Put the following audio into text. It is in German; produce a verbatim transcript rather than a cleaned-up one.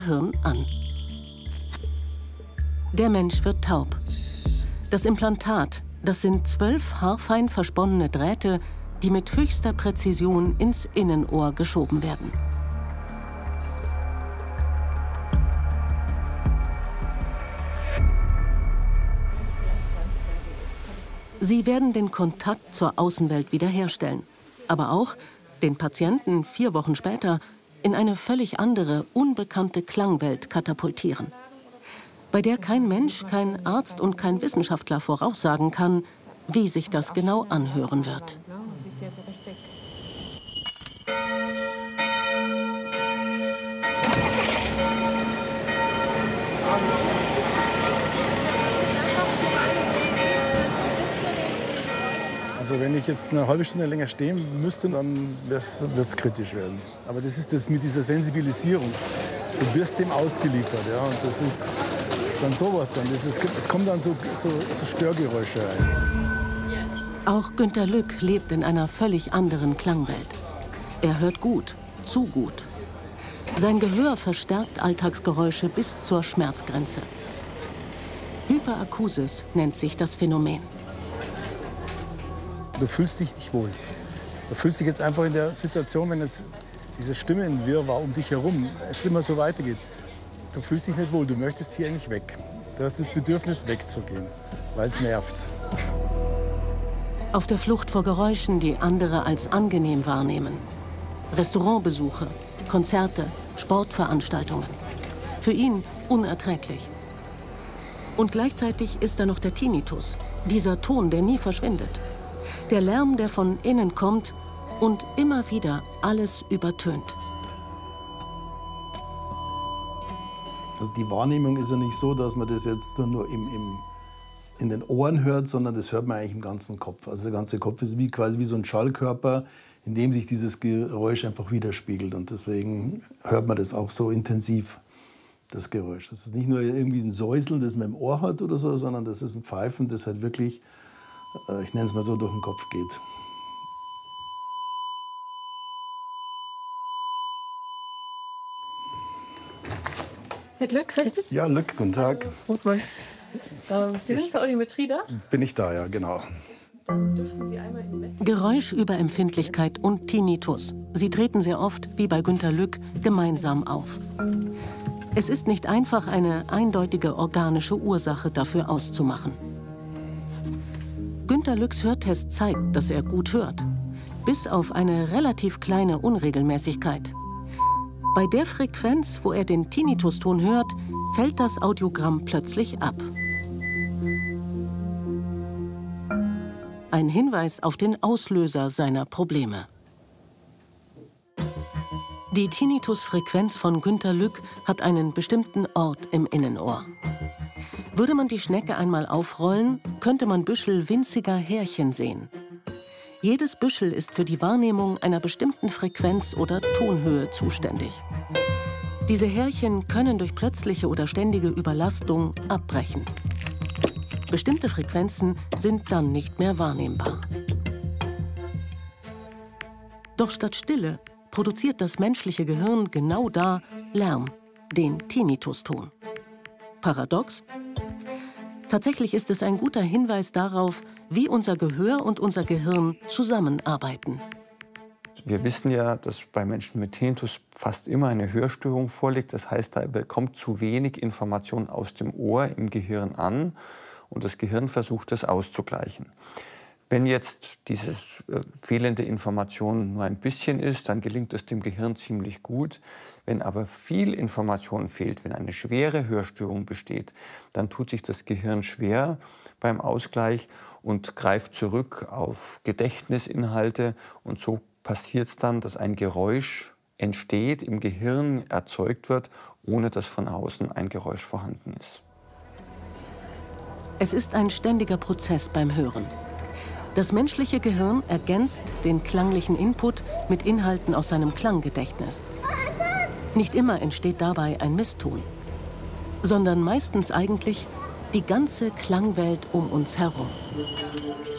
Hirn an. Der Mensch wird taub. Das Implantat, das sind zwölf haarfein versponnene Drähte, die mit höchster Präzision ins Innenohr geschoben werden. Sie werden den Kontakt zur Außenwelt wiederherstellen, aber auch den Patienten vier Wochen später in eine völlig andere, unbekannte Klangwelt katapultieren, bei der kein Mensch, kein Arzt und kein Wissenschaftler voraussagen kann, wie sich das genau anhören wird. Also wenn ich jetzt eine halbe Stunde länger stehen müsste, dann wird es kritisch werden. Aber das ist das mit dieser Sensibilisierung. Du wirst dem ausgeliefert, ja, und das ist dann sowas dann. Das ist, es kommen dann so, so, so Störgeräusche rein. Auch Günter Lück lebt in einer völlig anderen Klangwelt. Er hört gut, zu gut. Sein Gehör verstärkt Alltagsgeräusche bis zur Schmerzgrenze. Hyperakusis nennt sich das Phänomen. Du fühlst dich nicht wohl. Du fühlst dich jetzt einfach in der Situation, wenn jetzt diese Stimmenwirrwarr um dich herum es immer so weitergeht. Du fühlst dich nicht wohl, du möchtest hier eigentlich weg. Du hast das Bedürfnis, wegzugehen, weil es nervt. Auf der Flucht vor Geräuschen, die andere als angenehm wahrnehmen. Restaurantbesuche, Konzerte, Sportveranstaltungen. Für ihn unerträglich. Und gleichzeitig ist da noch der Tinnitus, dieser Ton, der nie verschwindet. Der Lärm, der von innen kommt und immer wieder alles übertönt. Also die Wahrnehmung ist ja nicht so, dass man das jetzt nur im, im, in den Ohren hört, sondern das hört man eigentlich im ganzen Kopf. Also der ganze Kopf ist wie, quasi wie so ein Schallkörper, in dem sich dieses Geräusch einfach widerspiegelt. Und deswegen hört man das auch so intensiv, das Geräusch. Das ist nicht nur irgendwie ein Säuseln, das man im Ohr hat oder so, sondern das ist ein Pfeifen, das halt wirklich, ich nenne es mal so, durch den Kopf geht. Herr Glück, richtig? Ja, Lück, guten Tag. Rotwein. Ähm, Sie sind zur Audiometrie da? Bin ich da, ja, genau. Dann dürfen Sie einmal in Messung. Geräuschüberempfindlichkeit und Tinnitus. Sie treten sehr oft, wie bei Günter Lück, gemeinsam auf. Es ist nicht einfach, eine eindeutige organische Ursache dafür auszumachen. Günter Lücks Hörtest zeigt, dass er gut hört, bis auf eine relativ kleine Unregelmäßigkeit. Bei der Frequenz, wo er den Tinnituston hört, fällt das Audiogramm plötzlich ab. Ein Hinweis auf den Auslöser seiner Probleme. Die Tinnitusfrequenz von Günter Lück hat einen bestimmten Ort im Innenohr. Würde man die Schnecke einmal aufrollen, könnte man Büschel winziger Härchen sehen. Jedes Büschel ist für die Wahrnehmung einer bestimmten Frequenz oder Tonhöhe zuständig. Diese Härchen können durch plötzliche oder ständige Überlastung abbrechen. Bestimmte Frequenzen sind dann nicht mehr wahrnehmbar. Doch statt Stille produziert das menschliche Gehirn genau da Lärm, den Tinnituston. Paradox? Tatsächlich ist es ein guter Hinweis darauf, wie unser Gehör und unser Gehirn zusammenarbeiten. Wir wissen ja, dass bei Menschen mit Tinnitus fast immer eine Hörstörung vorliegt. Das heißt, da bekommt zu wenig Information aus dem Ohr im Gehirn an und das Gehirn versucht, das auszugleichen. Wenn jetzt diese äh, fehlende Information nur ein bisschen ist, dann gelingt es dem Gehirn ziemlich gut. Wenn aber viel Information fehlt, wenn eine schwere Hörstörung besteht, dann tut sich das Gehirn schwer beim Ausgleich und greift zurück auf Gedächtnisinhalte. Und so passiert es dann, dass ein Geräusch entsteht, im Gehirn erzeugt wird, ohne dass von außen ein Geräusch vorhanden ist. Es ist ein ständiger Prozess beim Hören. Das menschliche Gehirn ergänzt den klanglichen Input mit Inhalten aus seinem Klanggedächtnis. Nicht immer entsteht dabei ein Misston, sondern meistens eigentlich die ganze Klangwelt um uns herum.